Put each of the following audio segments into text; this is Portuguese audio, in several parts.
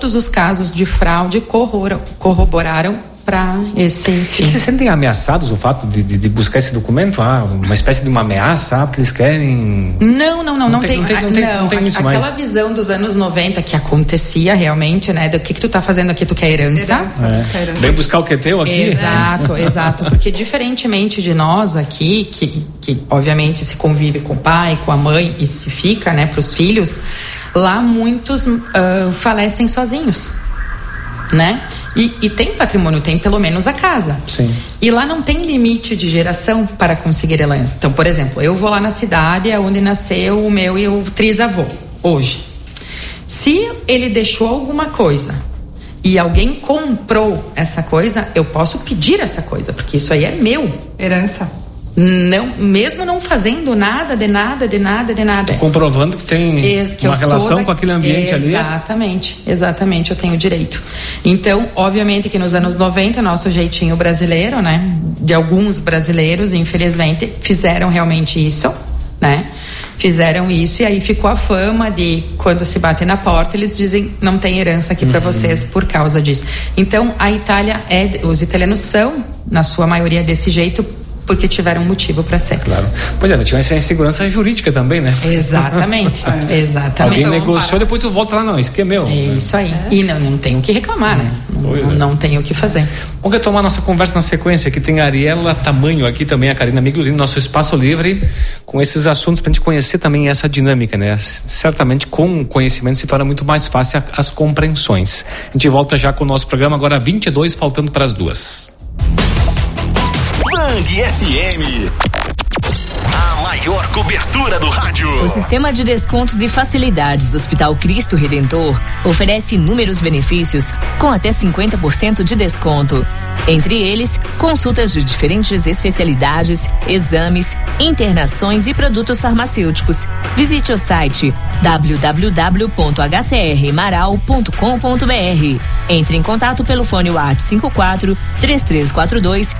todos os casos de fraude corroboraram para esse fim. Eles se sentem ameaçados o fato de buscar esse documento? Uma espécie de uma ameaça, porque eles querem... Não tem isso mais. Aquela visão dos anos 90 que acontecia realmente, né? Do que tu tá fazendo aqui, tu quer herança. Vem buscar o que é teu aqui. Exato. Porque diferentemente de nós aqui, que obviamente se convive com o pai, com a mãe e se fica, né, pros filhos, lá muitos falecem sozinhos, né? E tem patrimônio, tem pelo menos a casa. Sim. E lá não tem limite de geração para conseguir herança. Então, por exemplo, eu vou lá na cidade onde nasceu o meu e o trisavô, hoje. Se ele deixou alguma coisa e alguém comprou essa coisa, eu posso pedir essa coisa, porque isso aí é meu. Herança. Não, mesmo não fazendo nada. Tô comprovando que tem uma relação com aquele ambiente ali. Exatamente, eu tenho direito. Então, obviamente que nos anos 90, nosso jeitinho brasileiro, né, de alguns brasileiros, infelizmente, fizeram realmente isso, né? Fizeram isso e aí ficou a fama de quando se batem na porta, eles dizem não tem herança aqui para vocês por causa disso. Então, a Itália os italianos são, na sua maioria, desse jeito, porque tiveram motivo para ser. Claro. Pois tinha essa insegurança jurídica também, né? Exatamente. Alguém negociou, depois tu volta lá, não, isso aqui é meu. É isso aí. E não tem o que reclamar, né? Não tem o que fazer. Vamos retomar nossa conversa na sequência, que tem a Ariela Tamanho aqui também, a Karina Migliorini, nosso Espaço Livre, com esses assuntos pra gente conhecer também essa dinâmica, né? Certamente com o conhecimento se torna muito mais fácil as compreensões. A gente volta já com o nosso programa, agora 22, faltando para as 2. Band FM, a maior cobertura do rádio. O sistema de descontos e facilidades do Hospital Cristo Redentor oferece inúmeros benefícios com até 50% de desconto. Entre eles, consultas de diferentes especialidades, exames, internações e produtos farmacêuticos. Visite o site www.hcrmaral.com.br. Entre em contato pelo fone WhatsApp 54 3342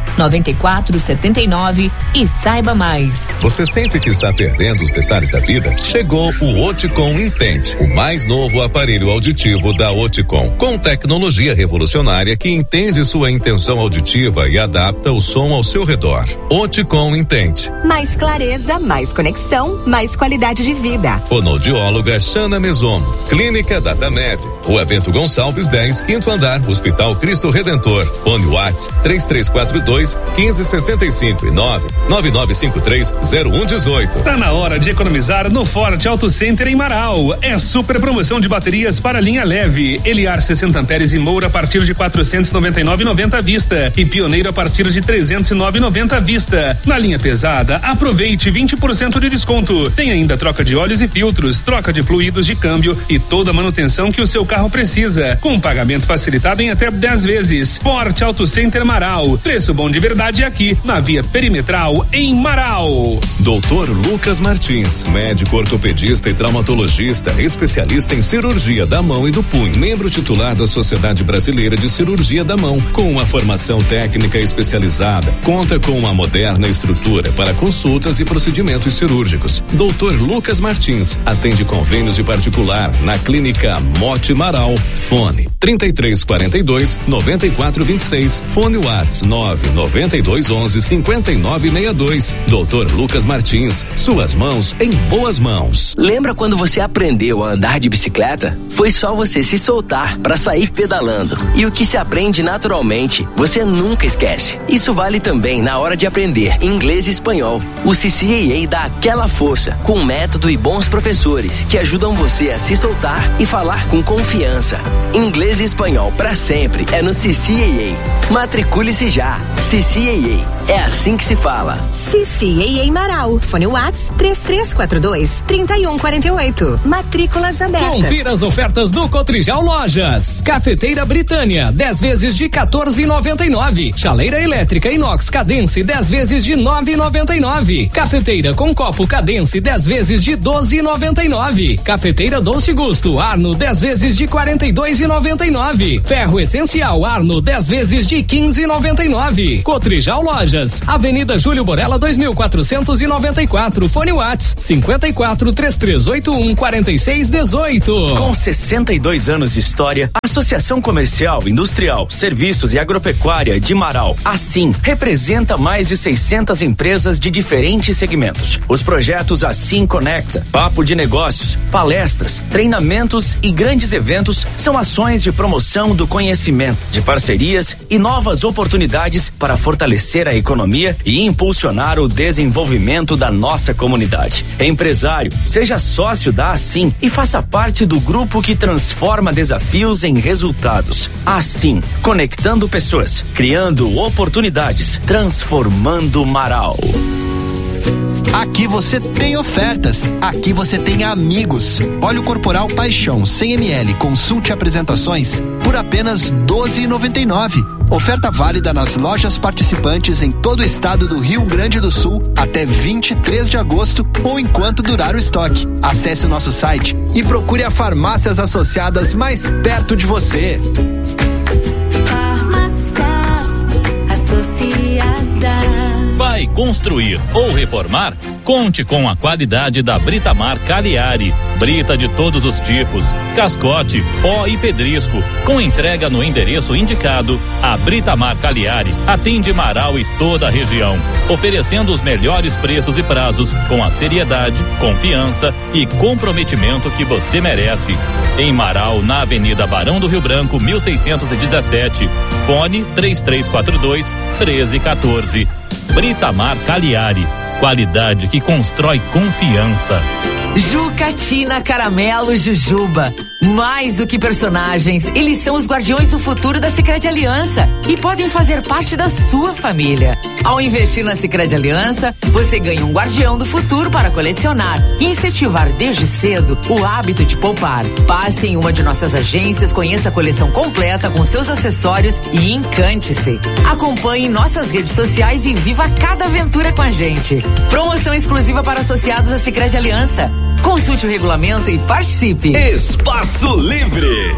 9479 e saiba mais. Você sente que está perdendo os detalhes da vida? Chegou o Oticom Intente, o mais novo aparelho auditivo da Oticom, com tecnologia revolucionária que entende sua intenção auditiva e adapta o som ao seu redor. Oticom Intente. Mais clareza, mais conexão, mais qualidade de vida. Fonoaudióloga Xana Meson. Clínica Datamed. Rua Bento Gonçalves 10, 5º andar, Hospital Cristo Redentor. Fone WhatsApp 3342 1565 e 99953 0118. Tá na hora de economizar no Forte Auto Center em Marau. É super promoção de baterias para linha leve. Eliar 60 amperes e Moura a partir de 499,90 à vista e Pioneiro a partir de 309,90 à vista. Na linha pesada, aproveite 20% de desconto. Tem ainda troca de óleos e filtros, troca de fluidos de câmbio e toda a manutenção que o seu carro precisa, com pagamento facilitado em até 10 vezes. Forte Auto Center Marau. Preço bom de verdade aqui na Via Perimetral em Marau. Dr. Lucas Martins, médico ortopedista e traumatologista, especialista em cirurgia da mão e do punho, membro titular da Sociedade Brasileira de Cirurgia da Mão, com uma formação técnica especializada, conta com uma moderna estrutura para consultas e procedimentos cirúrgicos. Dr. Lucas Martins atende convênios de particular na Clínica Mote Marau. Fone 3342 9426, fone WhatsApp 99211 5962. Dr. Lucas Martins, suas mãos em boas mãos. Lembra quando você aprendeu a andar de bicicleta? Foi só você se soltar para sair pedalando. E o que se aprende naturalmente, você nunca esquece. Isso vale também na hora de aprender inglês e espanhol. O CCAA dá aquela força, com método e bons professores que ajudam você a se soltar e falar com confiança. Inglês e espanhol para sempre é no CCAA. Matricule-se já. CCAA. É assim que se fala. CCAA Marau. Fone WhatsApp 3342-3148. Matrículas abertas. Confira as ofertas do Cotrijal Lojas. Cafeteira Britânia, 10 vezes de R$14,99. Chaleira elétrica inox Cadence, 10 vezes de R$9,99. Cafeteira com copo Cadence, 10 vezes de R$12,99. Cafeteira Doce Gusto Arno, 10 vezes de R$42,99. 15,99. Ferro Essencial Arno 10 vezes de 15,99. Cotrijal Lojas, Avenida Júlio Borella 2494. Fone Whats 54 3381 4618. Com 62 anos de história, a Associação Comercial, Industrial, Serviços e Agropecuária de Marau, assim, representa mais de 600 empresas de diferentes segmentos. Os projetos Assim Conecta, Papo de Negócios, palestras, treinamentos e grandes eventos são ações de promoção do conhecimento, de parcerias e novas oportunidades para fortalecer a economia e impulsionar o desenvolvimento da nossa comunidade. Empresário, seja sócio da Assim e faça parte do grupo que transforma desafios em resultados. Assim, conectando pessoas, criando oportunidades, transformando Marau. Aqui você tem ofertas, aqui você tem amigos. Óleo Corporal Paixão 100 ml, consulte apresentações por apenas R$12,99. Oferta válida nas lojas participantes em todo o estado do Rio Grande do Sul até 23 de agosto ou enquanto durar o estoque. Acesse o nosso site e procure a farmácias associadas mais perto de você. Farmácias Associadas. Vai construir ou reformar? Conte com a qualidade da Britamar Cagliari. Brita de todos os tipos, cascote, pó e pedrisco. Com entrega no endereço indicado, a Britamar Cagliari atende Marau e toda a região, oferecendo os melhores preços e prazos com a seriedade, confiança e comprometimento que você merece. Em Marau, na Avenida Barão do Rio Branco, 1617. Fone 3342-1314. Britamar Cagliari. Qualidade que constrói confiança. Jucatina, Caramelo, Jujuba. Mais do que personagens, eles são os guardiões do futuro da Sicredi Aliança e podem fazer parte da sua família. Ao investir na Sicredi Aliança, você ganha um guardião do futuro para colecionar e incentivar desde cedo o hábito de poupar. Passe em uma de nossas agências, conheça a coleção completa com seus acessórios e encante-se. Acompanhe nossas redes sociais e viva cada aventura com a gente. Promoção exclusiva para associados à Sicredi Aliança. Consulte o regulamento e participe. Espaço Livre.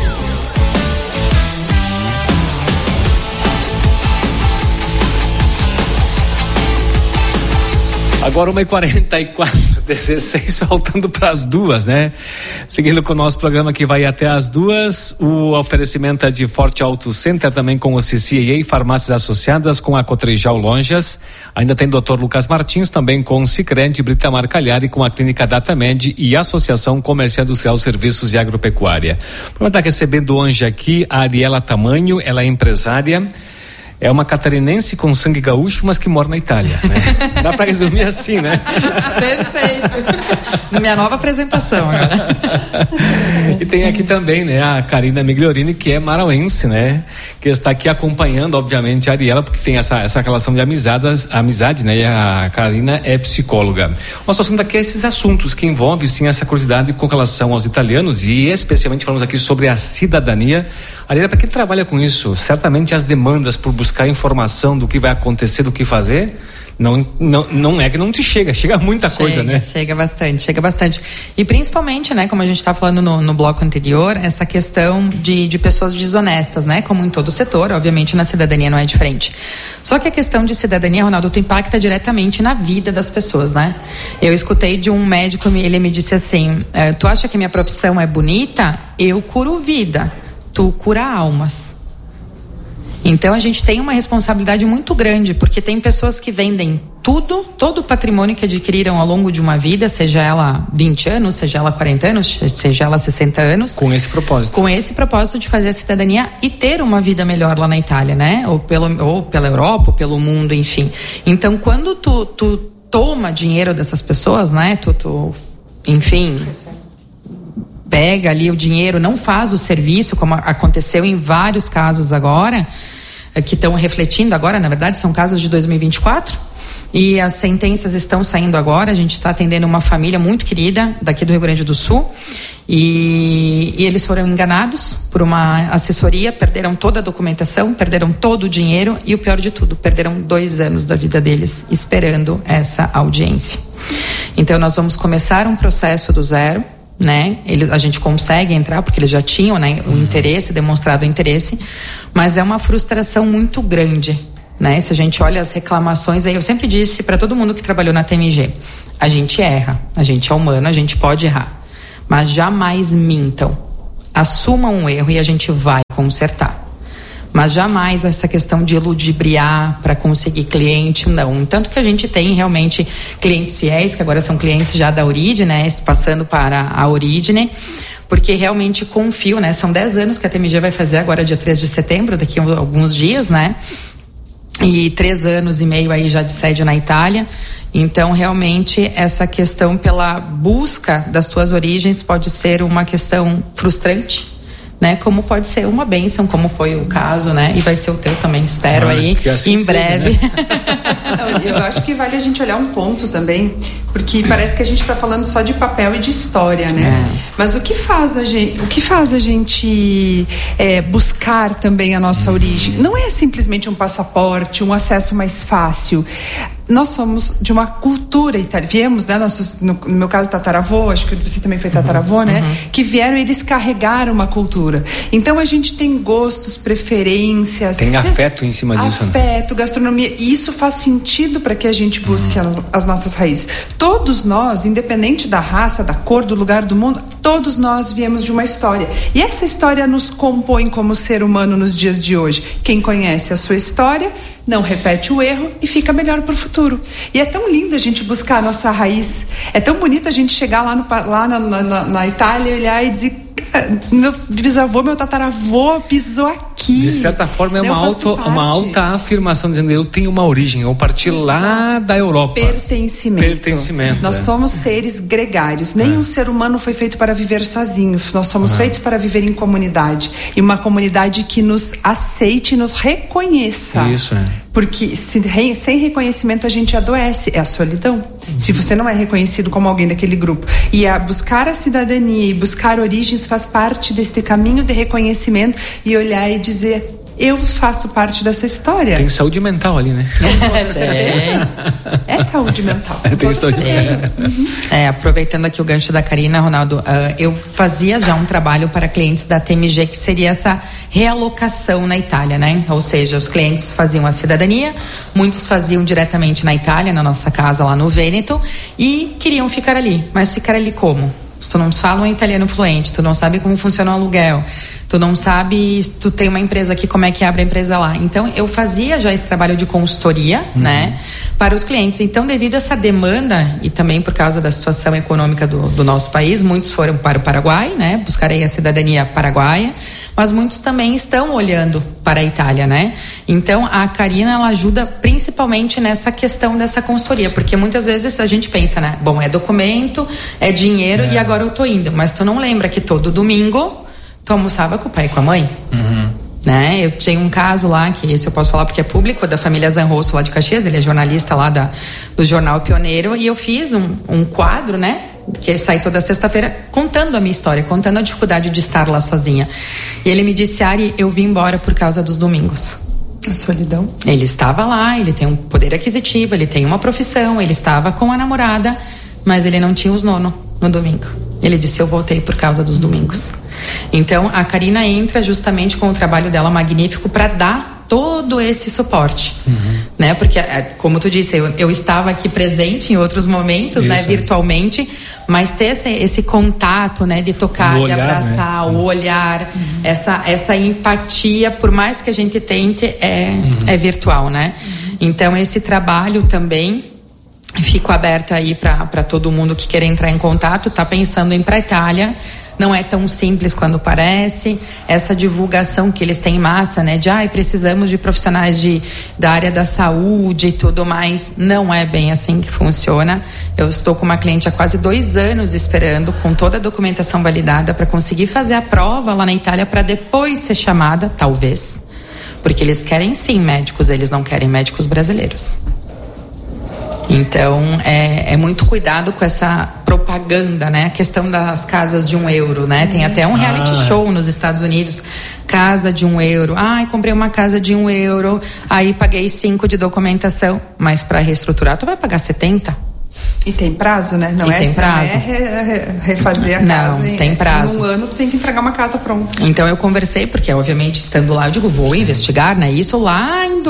Agora 1h44, 16, faltando para as 2, né? Seguindo com o nosso programa que vai até as 2, o oferecimento é de Forte Auto Center, também com o CCAA, farmácias associadas com a Cotrijal Lojas. Ainda tem Dr. Lucas Martins, também com Sicredi, Britamar Cagliari, com a Clínica Datamed e Associação Comercial Industrial Serviços e Agropecuária. Vamos estar recebendo hoje aqui a Ariela Tamanho, ela é empresária. É uma catarinense com sangue gaúcho, mas que mora na Itália, né? Dá pra resumir assim, né? Perfeito. Minha nova apresentação agora. E tem aqui também, né, a Karina Migliorini, que é marauense, né? Que está aqui acompanhando, obviamente, a Ariela, porque tem essa relação de amizade, né? E a Karina é psicóloga. Nosso assunto aqui é esses assuntos que envolvem, sim, essa curiosidade com relação aos italianos e especialmente falamos aqui sobre a cidadania. Ariela, para quem trabalha com isso, certamente as demandas por buscar informação do que vai acontecer, do que fazer, não é que não te chega muita coisa, né? Chega bastante. E principalmente, né, como a gente está falando no bloco anterior, essa questão de pessoas desonestas, né? Como em todo o setor, obviamente na cidadania não é diferente. Só que a questão de cidadania, Ronaldo, tu impacta diretamente na vida das pessoas, né? Eu escutei de um médico, ele me disse assim, tu acha que minha profissão é bonita? Eu curo vida, tu cura almas. Então a gente tem uma responsabilidade muito grande, porque tem pessoas que vendem todo o patrimônio que adquiriram ao longo de uma vida, seja ela 20 anos, seja ela 40 anos, seja ela 60 anos. Com esse propósito. Com esse propósito de fazer a cidadania e ter uma vida melhor lá na Itália, né? Ou pela Europa, ou pelo mundo, enfim. Então quando tu toma dinheiro dessas pessoas, né? Enfim, pega ali o dinheiro, não faz o serviço, como aconteceu em vários casos agora, que estão refletindo agora, na verdade são casos de 2024, e as sentenças estão saindo agora. A gente está atendendo uma família muito querida daqui do Rio Grande do Sul, e eles foram enganados por uma assessoria, perderam toda a documentação, perderam todo o dinheiro e o pior de tudo, perderam 2 anos da vida deles esperando essa audiência. Então nós vamos começar um processo do zero, né? A gente consegue entrar porque eles já tinham, né, o interesse, demonstrado o interesse, mas é uma frustração muito grande, né? Se a gente olha as reclamações, aí eu sempre disse para todo mundo que trabalhou na TMG, a gente erra, a gente é humano, a gente pode errar, mas jamais mintam, assumam um erro e a gente vai consertar. Mas jamais essa questão de ludibriar para conseguir cliente, não. Tanto que a gente tem realmente clientes fiéis, que agora são clientes já da Origine, né? Passando para a Origine, porque realmente confio, né? São 10 anos que a TMG vai fazer agora dia 3 de setembro, daqui a alguns dias, né? E 3 anos e meio aí já de sede na Itália. Então, realmente, essa questão pela busca das tuas origens pode ser uma questão frustrante, né? Como pode ser uma bênção, como foi o caso, né? E vai ser o teu também, espero aí, assim em breve. Né? Eu acho que vale a gente olhar um ponto também, porque parece que a gente está falando só de papel e de história, né? Mas o que faz a gente buscar também a nossa origem? Não é simplesmente um passaporte, um acesso mais fácil. Nós somos de uma cultura italiana. Viemos, né? No meu caso, tataravô, acho que você também foi tataravô, né? Que vieram, eles carregaram uma cultura. Então a gente tem gostos, preferências. Tem afeto em cima disso. Afeto, gastronomia. E isso faz sentido para que a gente busque as nossas raízes. Todos nós, independente da raça, da cor, do lugar do mundo, todos nós viemos de uma história. E essa história nos compõe como ser humano nos dias de hoje. Quem conhece a sua história não repete o erro e fica melhor para o futuro. E é tão lindo a gente buscar a nossa raiz. É tão bonito a gente chegar lá na Itália e olhar e dizer: meu bisavô, meu tataravô pisou aqui. De certa forma é uma alta afirmação, dizendo: eu tenho uma origem, eu parti lá da Europa. Pertencimento. Nós somos seres gregários. Nenhum ser humano foi feito para viver sozinho. Nós somos feitos para viver em comunidade. E uma comunidade que nos aceite e nos reconheça. Isso, Porque sem reconhecimento a gente adoece. É a solidão. Se você não é reconhecido como alguém daquele grupo. E buscar a cidadania e buscar origens faz parte desse caminho de reconhecimento e olhar e dizer: eu faço parte dessa história. Tem saúde mental ali, né? É saúde mental. Tem saúde mental. Aproveitando aqui o gancho da Karina, Ronaldo, eu fazia já um trabalho para clientes da TMG que seria essa realocação na Itália, né? Ou seja, os clientes faziam a cidadania, muitos faziam diretamente na Itália, na nossa casa lá no Vêneto, e queriam ficar ali. Mas ficar ali como? Se tu não fala um italiano fluente, tu não sabe como funciona o aluguel, tu não sabe se tu tem uma empresa aqui, como é que abre a empresa lá. Então, eu fazia já esse trabalho de consultoria, né, para os clientes. Então, devido a essa demanda e também por causa da situação econômica do nosso país, muitos foram para o Paraguai, né, buscarei a cidadania paraguaia, mas muitos também estão olhando para a Itália, né? Então, a Karina, ela ajuda principalmente nessa questão dessa consultoria, porque muitas vezes a gente pensa, né? Bom, é documento, é dinheiro e agora eu tô indo, mas tu não lembra que todo domingo tu almoçava com o pai e com a mãe? Né? Eu tinha um caso lá, que esse eu posso falar porque é público, da família Zanrosso lá de Caxias, ele é jornalista lá do Jornal Pioneiro, e eu fiz um quadro, né? Que sai toda sexta-feira, contando a minha história, contando a dificuldade de estar lá sozinha. E ele me disse: Ari, eu vim embora por causa dos domingos. A solidão. Ele estava lá, ele tem um poder aquisitivo, ele tem uma profissão, ele estava com a namorada, mas ele não tinha os nono no domingo. Ele disse: eu voltei por causa dos domingos. Então, a Karina entra justamente com o trabalho dela magnífico para dar todo esse suporte, né? Porque, como tu disse, eu estava aqui presente em outros momentos, né? Virtualmente, mas ter esse contato, né? De tocar, olhar, de abraçar, né? O olhar, essa empatia, por mais que a gente tente, é virtual, né? Então, esse trabalho também, fico aberta aí para todo mundo que quer entrar em contato, tá pensando em ir para a Itália. Não é tão simples quando parece. Essa divulgação que eles têm em massa, né? De precisamos de profissionais da área da saúde e tudo mais. Não é bem assim que funciona. Eu estou com uma cliente há quase 2 anos esperando, com toda a documentação validada, para conseguir fazer a prova lá na Itália, para depois ser chamada, talvez. Porque eles querem sim médicos, eles não querem médicos brasileiros. Então, é muito cuidado com essa propaganda, né? A questão das casas de €1, né? Tem até um reality show nos Estados Unidos, casa de €1. Comprei uma casa de €1, aí paguei 5 de documentação, mas para reestruturar tu vai pagar 70. E tem prazo, né? Não tem prazo. Não é refazer a casa. Não, tem prazo. Em um ano tu tem que entregar uma casa pronta. Então eu conversei, porque obviamente estando lá, eu digo, vou investigar, né? Isso lá em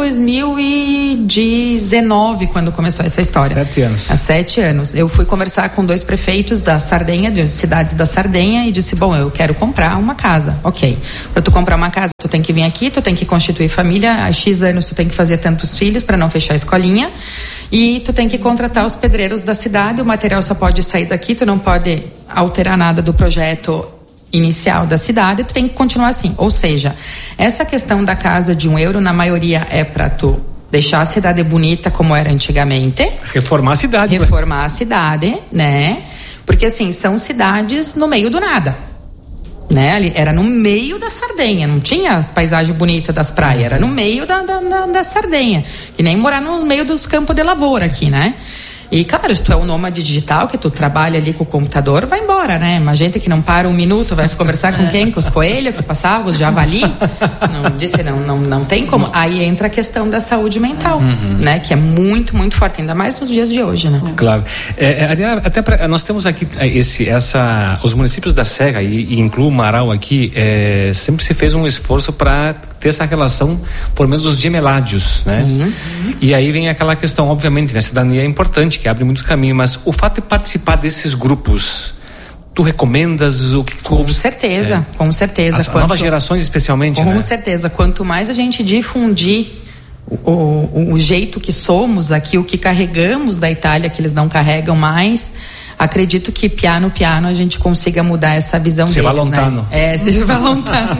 2019, quando começou essa história. 7 anos. Há 7 anos. Eu fui conversar com 2 prefeitos da Sardenha, de cidades da Sardenha, e disse, bom, eu quero comprar uma casa. Ok. Para tu comprar uma casa, tu tem que vir aqui, tu tem que constituir família, há X anos tu tem que fazer tantos filhos para não fechar a escolinha. E tu tem que contratar os pedreiros da cidade, o material só pode sair daqui, tu não pode alterar nada do projeto inicial da cidade, tu tem que continuar assim. Ou seja, essa questão da casa de €1, na maioria é para tu deixar a cidade bonita como era antigamente. Reformar a cidade. Reformar a cidade, né? Porque assim, são cidades no meio do nada. Né? Ali, era no meio da Sardenha, não tinha as paisagens bonitas das praias, era no meio da Sardenha, que nem morar no meio dos campos de lavoura aqui, né? E claro, se tu é um nômade digital, que tu trabalha ali com o computador, vai embora, né? Mas gente que não para um minuto, vai conversar com quem? Com os coelhos que passavam, os javali? Não tem como. Aí entra a questão da saúde mental, né? Que é muito, muito forte, ainda mais nos dias de hoje, né? Claro. Nós temos aqui os municípios da Serra, e incluo o Marau aqui, sempre se fez um esforço para ter essa relação, por menos os gemeládios, né? Sim. E aí vem aquela questão, obviamente, né? A cidadania é importante, que abre muitos caminhos, mas o fato de participar desses grupos, tu recomendas o que? Com certeza, com certeza. As novas gerações especialmente, com né? certeza, quanto mais a gente difundir o jeito que somos aqui, o que carregamos da Itália, que eles não carregam mais, acredito que piano a gente consiga mudar essa visão deles, vai lontano. Né? Se vai lontano.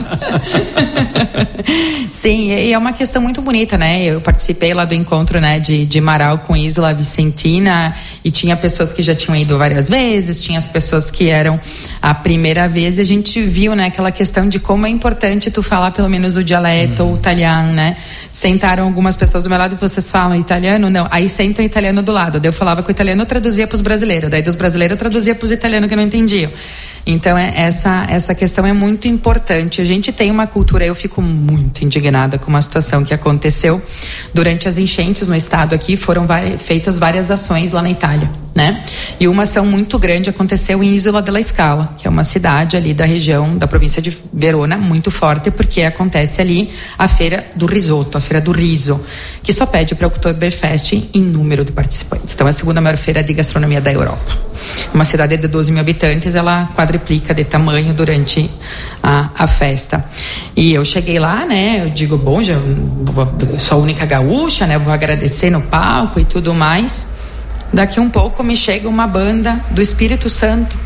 Sim, e é uma questão muito bonita, né? Eu participei lá do encontro, né, de Marau com Isola Vicentina, e tinha pessoas que já tinham ido várias vezes, tinha as pessoas que eram a primeira vez, e a gente viu, né, aquela questão de como é importante tu falar pelo menos o dialeto ou o italiano, né? Sentaram algumas pessoas do meu lado e vocês falam italiano? Não. Aí sentam italiano do lado. Daí eu falava que o italiano eu traduzia para os brasileiros, daí dos brasileiros eu traduzia para os italianos que não entendiam. Então essa questão é muito importante. A gente tem uma cultura, eu fico muito indignada com uma situação que aconteceu durante as enchentes no estado aqui. Foram feitas várias ações lá na Itália, né? E uma ação muito grande aconteceu em Isola della Scala, que é uma cidade ali da região da província de Verona, muito forte, porque acontece ali a feira do risoto, a feira do riso, que só pede para o Oktoberfest em número de participantes. Então é a segunda maior feira de gastronomia da Europa. Uma cidade de 12 mil habitantes, ela quadriplica de tamanho durante a festa. E eu cheguei lá, né? Eu digo, bom, eu sou a única gaúcha, né? Vou agradecer no palco e tudo mais. Daqui um pouco me chega uma banda do Espírito Santo.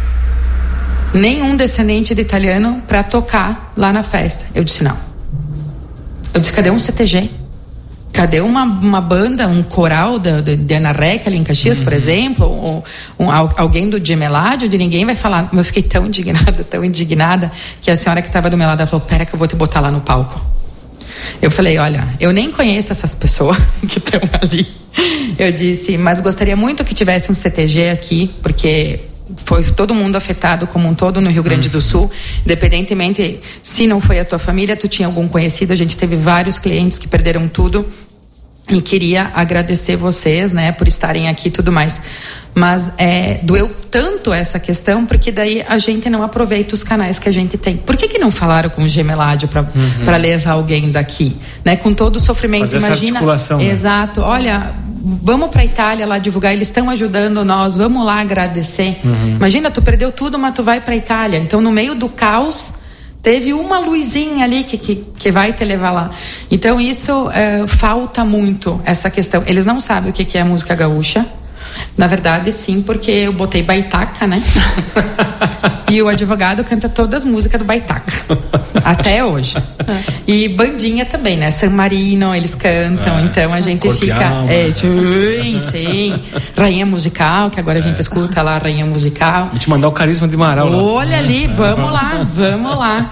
Nenhum descendente de italiano para tocar lá na festa. Eu disse, não. Eu disse, cadê um CTG? Cadê uma banda, um coral de Ana Reca ali em Caxias, por exemplo, alguém do Gemeládio, de ninguém vai falar. Eu fiquei tão indignada, que a senhora que estava do meu lado falou, pera que eu vou te botar lá no palco. Eu falei, olha, eu nem conheço essas pessoas que estão ali. Eu disse, mas gostaria muito que tivesse um CTG aqui, porque foi todo mundo afetado como um todo no Rio Grande do Sul, independentemente se não foi a tua família, tu tinha algum conhecido. A gente teve vários clientes que perderam tudo e queria agradecer vocês, né, por estarem aqui e tudo mais, mas doeu tanto essa questão, porque daí a gente não aproveita os canais que a gente tem. Por que não falaram com o Gemeládio para levar alguém daqui, né, com todo o sofrimento? Fazer imagina, essa articulação, né? Exato, olha, vamos para a Itália lá divulgar, eles estão ajudando nós, vamos lá agradecer. Imagina, tu perdeu tudo, mas tu vai para a Itália, então no meio do caos teve uma luzinha ali que vai te levar lá. Então isso falta muito, essa questão. Eles não sabem o que é a música gaúcha. Na verdade, sim, porque eu botei baitaca, né? E o advogado canta todas as músicas do baitaca. Até hoje. E bandinha também, né? San Marino, eles cantam. Então a gente Cordial, fica... Sim. Rainha Musical, que agora a gente escuta lá, Rainha Musical. Vou te mandar o Carisma de Marau. Olha ali, vamos lá.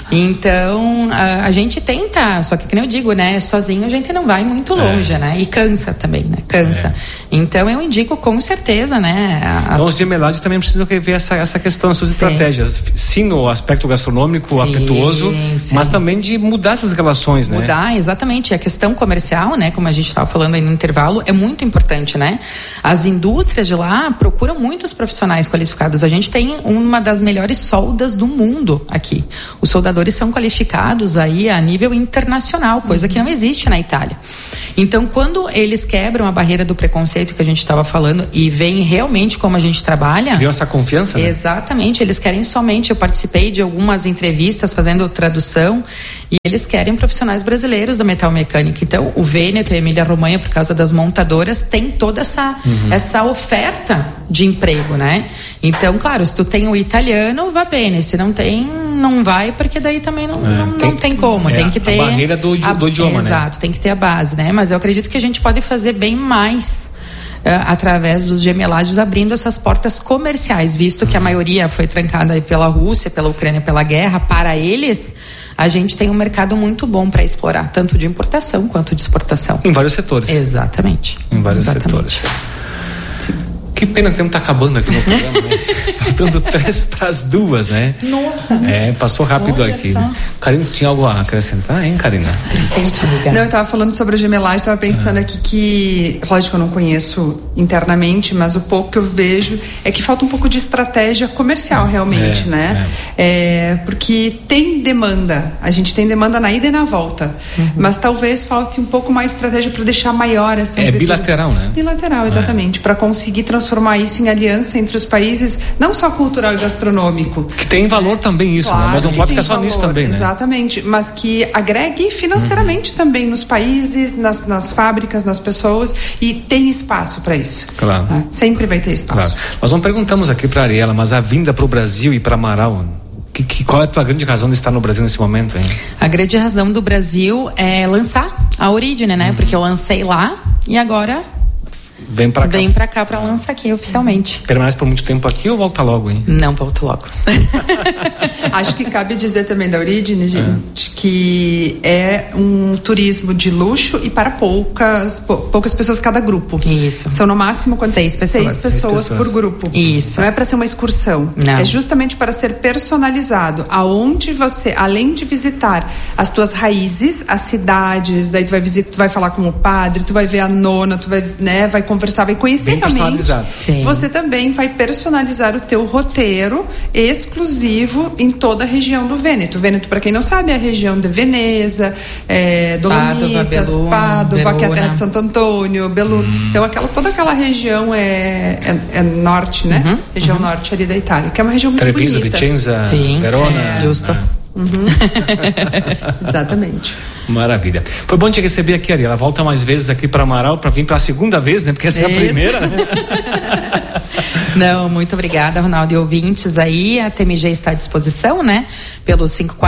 Então, a gente tenta, só que nem eu digo, né? Sozinho a gente não vai muito longe, né? E cansa também, né? Cansa. Então, eu indico com certeza, né? Então, os gemelados também precisam rever essa questão, as suas estratégias. Sim, no aspecto gastronômico, afetuoso, mas também de mudar essas relações, né? Mudar, exatamente. A questão comercial, né? Como a gente estava falando aí no intervalo, é muito importante, né? As indústrias de lá procuram muitos profissionais qualificados. A gente tem uma das melhores soldas do mundo aqui. Os soldadores são qualificados aí a nível internacional, coisa que não existe na Itália. Então, quando eles quebram a barreira do preconceito que a gente estava falando e veem realmente como a gente trabalha... Criam essa confiança, né? Exatamente, eles querem somente... Eu participei de algumas entrevistas fazendo tradução e eles querem profissionais brasileiros do metal mecânico. Então, o Vêneto e a Emília-Romanha, por causa das montadoras, tem toda essa oferta de emprego, né? Então, claro, se tu tem o italiano, vai bem. Se não tem, não vai, porque daí também não tem como. Tem que ter... A barreira do idioma, né? Exato, tem que ter a base, né? Mas eu acredito que a gente pode fazer bem mais através dos gemelágios, abrindo essas portas comerciais, visto que a maioria foi trancada aí pela Rússia, pela Ucrânia, pela guerra. Para eles, a gente tem um mercado muito bom para explorar, tanto de importação quanto de exportação. Em vários setores. Exatamente. Em vários setores. Que pena que o tempo está acabando aqui no programa, né? Faltando 3:02, né? Nossa. Passou rápido aqui. Karina, você tinha algo a acrescentar, hein, Karina? Não, eu estava falando sobre a gemelagem, estava pensando aqui que, lógico, eu não conheço internamente, mas o pouco que eu vejo é que falta um pouco de estratégia comercial, realmente, né? Porque tem demanda, a gente tem demanda na ida e na volta, mas talvez falte um pouco mais de estratégia para deixar maior essa... bilateral, né? Bilateral, exatamente, para conseguir transformar isso em aliança entre os países, não só cultural e gastronômico. Que tem valor também isso, claro, né? Mas não pode ficar só valor, nisso também, né? Exatamente, mas que agregue financeiramente também nos países, nas fábricas, nas pessoas, e tem espaço para isso. Claro. Tá? Sempre vai ter espaço. Claro. Nós não perguntamos aqui para a Ariela, mas a vinda para o Brasil e para Amaral, qual é a tua grande razão de estar no Brasil nesse momento, hein? A grande razão do Brasil é lançar a Origine, né? Porque eu lancei lá e agora... Vem pra cá pra lançar aqui oficialmente. Permanece por muito tempo aqui ou volta logo, hein? Não, volto logo. Acho que cabe dizer também da Origine, gente, que é um turismo de luxo e para poucas pessoas cada grupo. Isso. São no máximo 6 pessoas. 6 pessoas por grupo. Isso. Não é para ser uma excursão. Não. É justamente para ser personalizado, aonde você, além de visitar as tuas raízes, as cidades, daí tu vai falar com o padre, tu vai ver a nona, tu vai, né, vai conversar, vai conhecer realmente. Sim. Você também vai personalizar o teu roteiro exclusivo em toda a região do Vêneto. Vêneto, para quem não sabe, é a região de Veneza, Dolomitas, Pádua, que é a terra de Santo Antônio, Belluno. Então toda aquela região é norte, né? Região norte ali da Itália, que é uma região muito Treviso, bonita. Vicenza, Verona. Justo. Exatamente. Maravilha. Foi bom te receber aqui, Ariela. Volta mais vezes aqui para Amaral, para vir para a segunda vez, né? Porque essa é a primeira, né? Não, muito obrigada, Ronaldo. E ouvintes aí, a TMG está à disposição, né? Pelo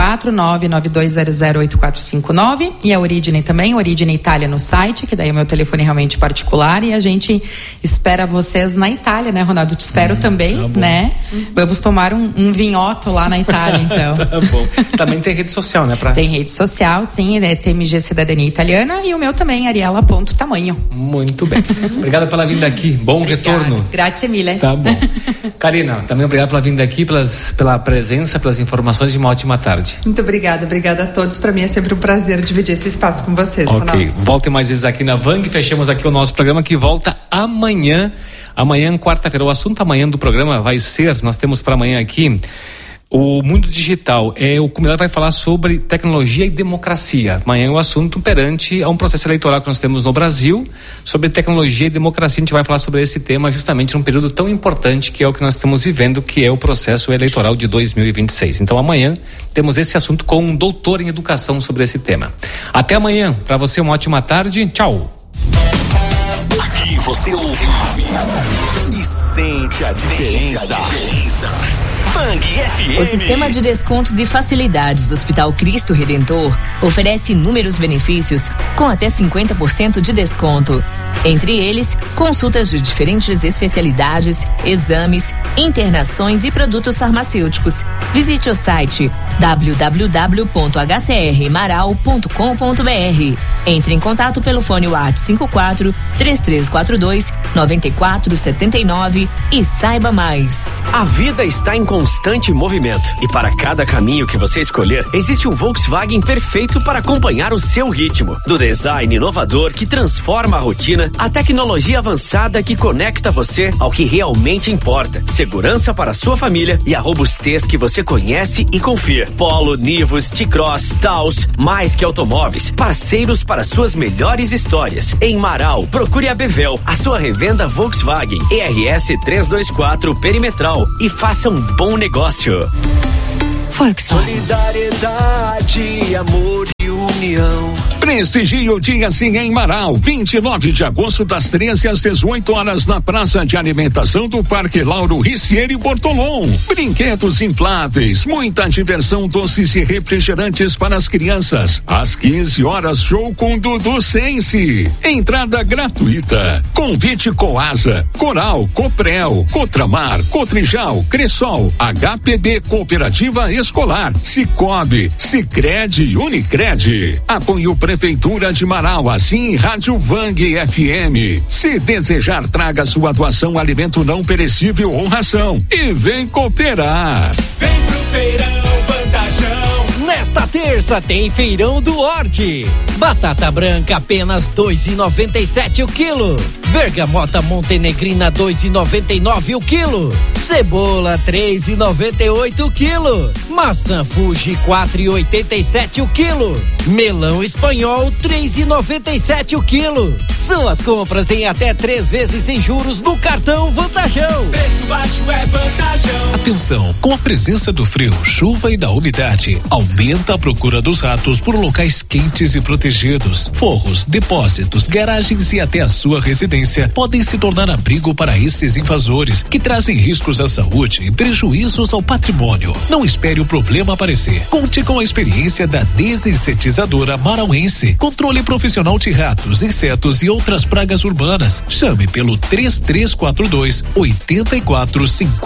54992008459 e a Origine também, Origine Itália no site, que daí é o meu telefone realmente particular, e a gente espera vocês na Itália, né, Ronaldo? Te espero também, né? Vamos tomar um vinhoto lá na Itália, então. Tá bom. Também tem rede social, né? Tem rede social, sim, né? TMG Cidadania Italiana, e o meu também, Ariela.tamanho. Muito bem. Obrigada pela vinda aqui. Bom retorno. Grazie mille. Tá bom. Karina, também obrigado pela vinda aqui, pela presença, pelas informações, e uma ótima tarde. Muito obrigada a todos. Para mim é sempre um prazer dividir esse espaço com vocês. Ok, Ronaldo. voltem mais vezes aqui na Vang. Fechamos aqui o nosso programa, que volta amanhã, quarta-feira. O assunto amanhã do programa vai ser, nós temos para amanhã aqui o mundo digital. O Comunidade vai falar sobre tecnologia e democracia. Amanhã é o assunto perante a um processo eleitoral que nós temos no Brasil, sobre tecnologia e democracia. A gente vai falar sobre esse tema justamente num período tão importante que é o que nós estamos vivendo, que é o processo eleitoral de 2026. Então amanhã temos esse assunto com um doutor em educação sobre esse tema. Até amanhã. Para você uma ótima tarde. Tchau. Aqui você ouve e sente a diferença. Fang FM. O Sistema de Descontos e Facilidades do Hospital Cristo Redentor oferece inúmeros benefícios com até 50% de desconto. Entre eles, consultas de diferentes especialidades, exames, internações e produtos farmacêuticos. Visite o site www.hcrmaral.com.br. Entre em contato pelo fone WhatsApp 54 3342 9479 e saiba mais. A vida está em constante movimento e para cada caminho que você escolher, existe um Volkswagen perfeito para acompanhar o seu ritmo. Do design inovador que transforma a rotina, a tecnologia avançada que conecta você ao que realmente importa. Segurança para a sua família e a robustez que você conhece e confia. Polo, Nivus, T-Cross, Taos, mais que automóveis, parceiros para suas melhores histórias. Em Marau, procure a Bevel, a sua revenda Volkswagen ERS 324 Perimetral e faça um bom negócio. Volkswagen. Solidariedade, amor e união. Prestigie o dia sim em Marau, 29 de agosto das 13 às 18 horas na Praça de Alimentação do Parque Lauro Ristieri Bortolom. Brinquedos infláveis, muita diversão, doces e refrigerantes para as crianças. Às 15 horas, show com Dudu Sense. Entrada gratuita. Convite Coasa, Coral, Coprel, Cotramar, Cotrijal, Cressol, HPB Cooperativa Escolar, Cicobi, Sicredi e Unicred. Apoio Prefeitura de Marau, assim Rádio Vang FM. Se desejar, traga sua doação, alimento não perecível ou ração e vem cooperar. Vem pro feirão Vantajão. Nesta terça tem feirão do Horti. Batata branca apenas R$2,97 o quilo. Bergamota montenegrina R$2,99 o quilo. Cebola R$3,98 o quilo. Maçã Fuji R$4,87 o quilo. Melão espanhol R$3,97 o quilo. São as compras em até 3 vezes sem juros no cartão Vantajão. Preço baixo é Vantajão. Atenção, com a presença do frio, chuva e da umidade, aumenta a procura dos ratos por locais quentes e protegidos. Forros, depósitos, garagens e até a sua residência podem se tornar abrigo para esses invasores que trazem riscos à saúde e prejuízos ao patrimônio. Não espere o problema aparecer. Conte com a experiência da desinsetizadora marauense. Controle profissional de ratos, insetos e outras pragas urbanas. Chame pelo 3342 8450.